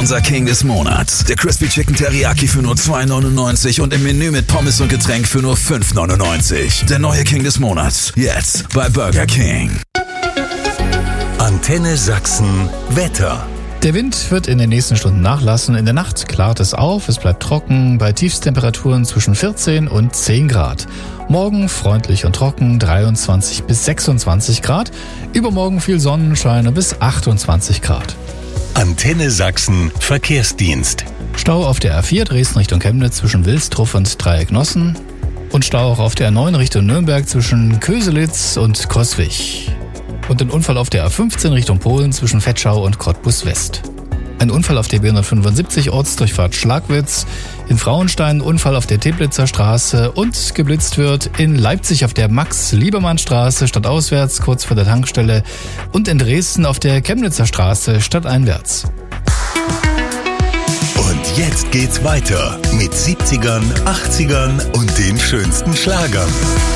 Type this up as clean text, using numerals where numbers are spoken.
unser King des Monats. Der Crispy Chicken Teriyaki für nur 2,99 und im Menü mit Pommes und Getränk für nur 5,99. Der neue King des Monats. Jetzt bei Burger King. Antenne Sachsen Wetter. Der Wind wird in den nächsten Stunden nachlassen. In der Nacht klart es auf, es bleibt trocken, bei Tiefstemperaturen zwischen 14 und 10 Grad. Morgen freundlich und trocken, 23 bis 26 Grad. Übermorgen viel Sonnenschein bis 28 Grad. Antenne Sachsen Verkehrsdienst. Stau auf der A4 Dresden Richtung Chemnitz zwischen Wilstrup und Dreiecknossen. Und Stau auch auf der A9 Richtung Nürnberg zwischen Köselitz und Coswig. Und ein Unfall auf der A15 Richtung Polen zwischen Vetschau und Cottbus West. Ein Unfall auf der B175 Ortsdurchfahrt Schlagwitz. In Frauenstein Unfall auf der Teplitzer Straße und geblitzt wird in Leipzig auf der Max-Liebermann-Straße stadtauswärts kurz vor der Tankstelle und in Dresden auf der Chemnitzer Straße stadteinwärts. Und jetzt geht's weiter mit 70ern, 80ern und den schönsten Schlagern.